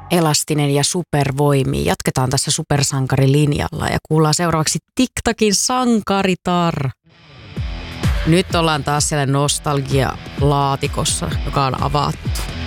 elastinen ja supervoimia. Jatketaan tässä supersankarilinjalla ja kuullaan seuraavaksi TikTokin Sankaritar. Nyt ollaan taas siellä nostalgia-laatikossa, joka on avattu.